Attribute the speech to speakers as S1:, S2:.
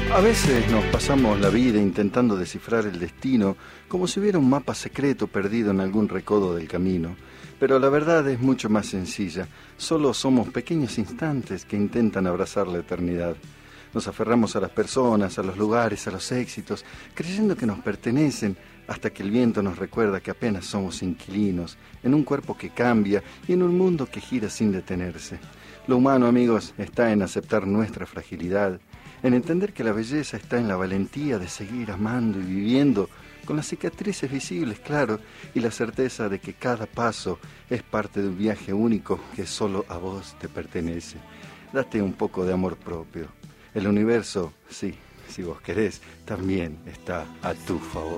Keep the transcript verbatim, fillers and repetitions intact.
S1: A veces nos pasamos la vida intentando descifrar el destino como si hubiera un mapa secreto perdido en algún recodo del camino. Pero la verdad es mucho más sencilla. Solo somos pequeños instantes que intentan abrazar la eternidad. Nos aferramos a las personas, a los lugares, a los éxitos, creyendo que nos pertenecen, hasta que el viento nos recuerda que apenas somos inquilinos, en un cuerpo que cambia y en un mundo que gira sin detenerse. Lo humano, amigos, está en aceptar nuestra fragilidad, en entender que la belleza está en la valentía de seguir amando y viviendo, con las cicatrices visibles, claro, y la certeza de que cada paso es parte de un viaje único que solo a vos te pertenece. Date un poco de amor propio. El universo, sí, si vos querés, también está a tu favor.